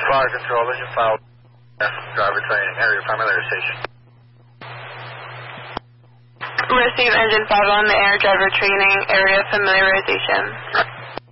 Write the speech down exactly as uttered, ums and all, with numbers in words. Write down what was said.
Fire control, this is file driver training, area familiarization. Receive engine five on the air driver training, area familiarization.